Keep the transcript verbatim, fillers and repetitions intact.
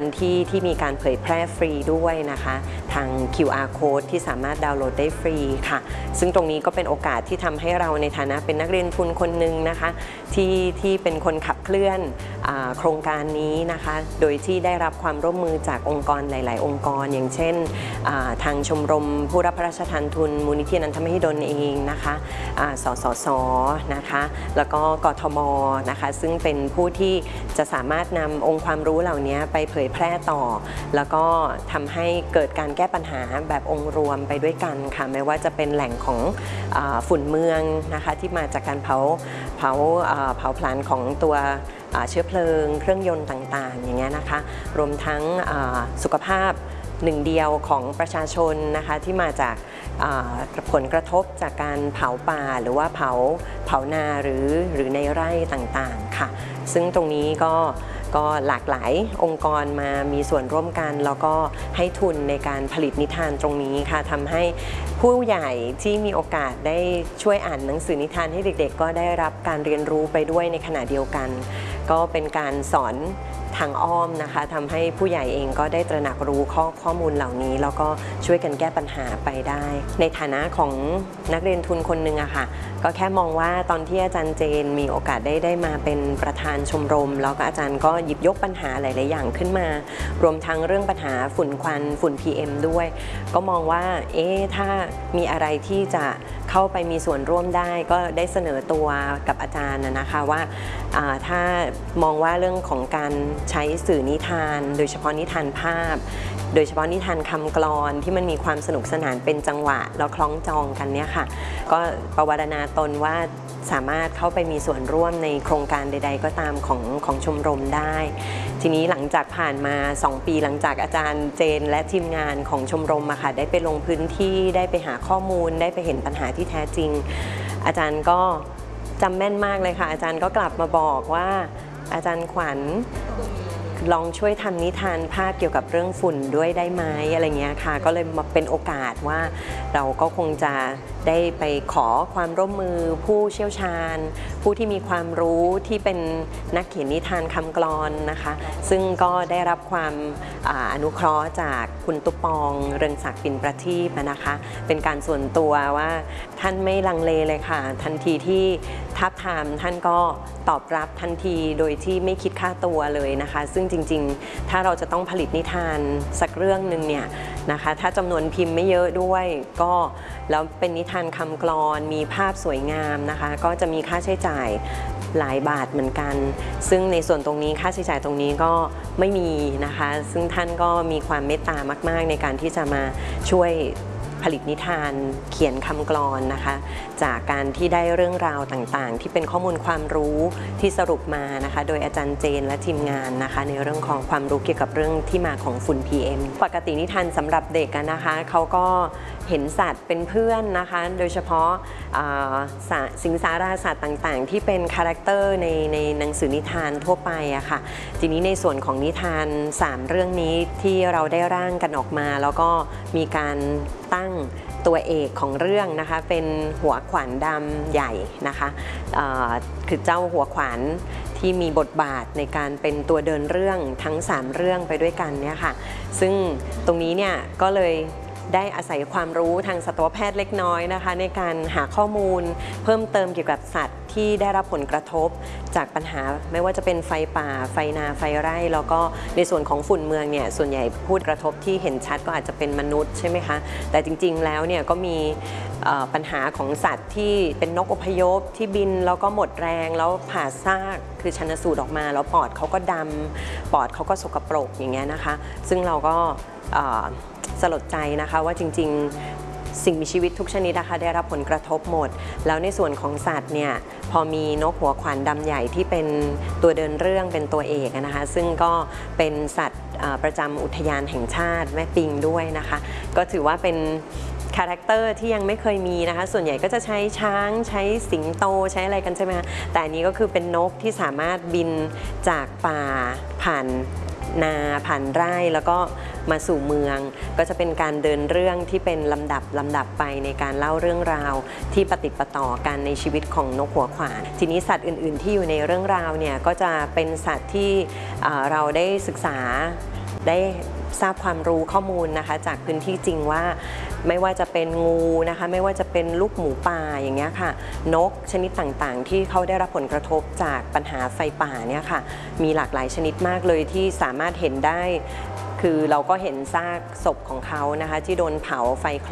ที่ที่มีการเผยแพร่ฟรีด้วยนะคะทาง คิว อาร์ Code ที่สามารถดาวน์โหลดได้ฟรีค่ะซึ่งตรงนี้ก็เป็นโอกาสที่ทำให้เราในฐานะเป็นนักเรียนทุนคนหนึ่งนะคะที่ที่เป็นคนขับเคลื่อนโครงการนี้นะคะโดยที่ได้รับความร่วมมือจากองค์กรหลายๆองค์กรอย่างเช่นทางชมรมผู้รับพระราชทานทุนมูลนิธิอนันทมหิดลเองนะคะสสสนะคะแล้วก็กทมนะคะซึ่งเป็นผู้ที่จะสามารถนำองค์ความรู้เหล่านี้ไปเผยแพร่ต่อแล้วก็ทำให้เกิดการแก้ปัญหาแบบองค์รวมไปด้วยกันค่ะไม่ว่าจะเป็นแหล่งของฝุ่นเมืองนะคะที่มาจากการเผาเผาเผาผลาญของตัวเชื้อเพลิงเครื่องยนต์ต่างๆอย่างเงี้ยนะคะรวมทั้งสุขภาพหนึ่งเดียวของประชาชนนะคะที่มาจากผลกระทบจากการเผาป่าหรือว่าเผาเผานาหรือหรือในไร่ต่างๆค่ะซึ่งตรงนี้ก็ก็หลากหลายองค์กรมามีส่วนร่วมกันแล้วก็ให้ทุนในการผลิตนิทานตรงนี้ค่ะทำให้ผู้ใหญ่ที่มีโอกาสได้ช่วยอ่านหนังสือนิทานให้เด็กๆก็ได้รับการเรียนรู้ไปด้วยในขณะเดียวกันก็เป็นการสอนทางอ้อมนะคะทำให้ผู้ใหญ่เองก็ได้ตระหนักรู้ข้อข้อมูลเหล่านี้แล้วก็ช่วยกันแก้ปัญหาไปได้ในฐานะของนักเรียนทุนคนหนึ่งอะค่ะก็แค่มองว่าตอนที่อาจารย์เจนมีโอกาสได้ได้มาเป็นประธานชมรมแล้วก็อาจารย์ก็หยิบยกปัญหาหลายๆอย่างขึ้นมารวมทั้งเรื่องปัญหาฝุ่นควันฝุ่น พี เอ็ม ด้วยก็มองว่าเอ๊ะถ้ามีอะไรที่จะเข้าไปมีส่วนร่วมได้ก็ได้เสนอตัวกับอาจารย์นะคะว่าถ้ามองว่าเรื่องของการใช้สื่อนิทานโดยเฉพาะนิทานภาพโดยเฉพาะนิทานคำกลอนที่มันมีความสนุกสนานเป็นจังหวะแล้วคล้องจองกันเนี่ยค่ะก็ประวัตินาตนว่าสามารถเข้าไปมีส่วนร่วมในโครงการใดๆก็ตามของของชมรมได้ทีนี้หลังจากผ่านมาสองปีหลังจากอาจารย์เจนและทีมงานของชมรมอะค่ะได้ไปลงพื้นที่ได้ไปหาข้อมูลได้ไปเห็นปัญหาที่แท้จริงอาจารย์ก็จำแม่นมากเลยค่ะอาจารย์ก็กลับมาบอกว่าอาจารย์ขวัญลองช่วยทำนิทานภาพเกี่ยวกับเรื่องฝุ่นด้วยได้ไหมอะไรเงี้ยค่ะก็เลยมาเป็นโอกาสว่าเราก็คงจะได้ไปขอความร่วมมือผู้เชี่ยวชาญผู้ที่มีความรู้ที่เป็นนักเขียนนิทานคำกลอนนะคะซึ่งก็ได้รับความอนุเคราะห์จากคุณตุ๊ปองเรืองศักดิ์ปิ่นประทีปนะคะเป็นการส่วนตัวว่าท่านไม่ลังเลเลยค่ะทันทีที่ทับทามท่านก็ตอบรับทันทีโดยที่ไม่คิดค่าตัวเลยนะคะซึ่งจริงๆถ้าเราจะต้องผลิตนิทานสักเรื่องหนึ่งเนี่ยนะคะถ้าจำนวนพิมพ์ไม่เยอะด้วยก็แล้วเป็นนิทานคำกลอนมีภาพสวยงามนะคะก็จะมีค่าใช้จ่ายหลายบาทเหมือนกันซึ่งในส่วนตรงนี้ค่าใช้จ่ายตรงนี้ก็ไม่มีนะคะซึ่งท่านก็มีความเมตตามากๆในการที่จะมาช่วยผลิตนิทานเขียนคำกลอนนะคะจากการที่ได้เรื่องราวต่างๆที่เป็นข้อมูลความรู้ที่สรุปมานะคะโดยอาจารย์เจนและทีมงานนะคะในเรื่องของความรู้เกี่ยวกับเรื่องที่มาของฝุ่น พี เอ็ม ปกตินิทานสำหรับเด็กนะคะเขาก็เห็นสัตว์เป็นเพื่อนนะคะโดยเฉพาะสิงสาราสัตว์ต่างๆที่เป็นคาแรคเตอร์ในในหนังสือนิทานทั่วไปอะค่ะทีนี้ในส่วนของนิทานสามเรื่องนี้ที่เราได้ร่างกันออกมาแล้วก็มีการตั้งตัวเอกของเรื่องนะคะเป็นหัวขวานดำใหญ่นะคะคือเจ้าหัวขวานที่มีบทบาทในการเป็นตัวเดินเรื่องทั้งสามเรื่องไปด้วยกันเนี่ยค่ะซึ่งตรงนี้เนี่ยก็เลยได้อาศัยความรู้ทางสัตวแพทย์เล็กน้อยนะคะในการหาข้อมูลเพิ่มเติมเกี่ยวกับสัตว์ที่ได้รับผลกระทบจากปัญหาไม่ว่าจะเป็นไฟป่าไฟนาไฟไร่แล้วก็ในส่วนของฝุ่นเมืองเนี่ยส่วนใหญ่พูดกระทบที่เห็นชัดก็อาจจะเป็นมนุษย์ใช่ไหมคะแต่จริงๆแล้วเนี่ยก็มีปัญหาของสัตว์ที่เป็นนกอพยพที่บินแล้วก็หมดแรงแล้วผ่าซากคือชันสูตรออกมาแล้วปอดเขาก็ดำปอดเขาก็สกปรกอย่างเงี้ยนะคะซึ่งเราก็สลดใจนะคะว่าจริงๆสิ่งมีชีวิตทุกชนิดนะคะได้รับผลกระทบหมดแล้วในส่วนของสัตว์เนี่ยพอมีนกหัวขวานดำใหญ่ที่เป็นตัวเดินเรื่องเป็นตัวเอกนะคะซึ่งก็เป็นสัตว์ประจำอุทยานแห่งชาติแม่ปิงด้วยนะคะก็ถือว่าเป็นคาแรคเตอร์ที่ยังไม่เคยมีนะคะส่วนใหญ่ก็จะใช้ช้างใช้สิงโตใช้อะไรกันใช่ไหมคะแต่อันนี้ก็คือเป็นนกที่สามารถบินจากป่าผ่านนาผ่านไร่แล้วก็มาสู่เมืองก็จะเป็นการเดินเรื่องที่เป็นลำดับลำดับไปในการเล่าเรื่องราวที่ปฏิปต่อกันในชีวิตของนกหัวขวานทีนี้สัตว์อื่นๆที่อยู่ในเรื่องราวเนี่ยก็จะเป็นสัตว์ที่เราได้ศึกษาได้ทราบความรู้ข้อมูลนะคะจากพื้นที่จริงว่าไม่ว่าจะเป็นงูนะคะไม่ว่าจะเป็นลูกหมูป่าอย่างเงี้ยค่ะนกชนิดต่างๆที่เขาได้รับผลกระทบจากปัญหาไฟป่าเนี่ยค่ะมีหลากหลายชนิดมากเลยที่สามารถเห็นได้คือเราก็เห็นซากศพของเขานะคะที่โดนเผาไฟคล